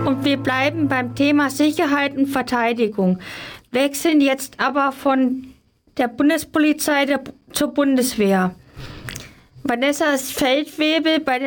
Und wir bleiben beim Thema Sicherheit und Verteidigung, wechseln jetzt aber von der Bundespolizei zur Bundeswehr. Vanessa ist Feldwebel bei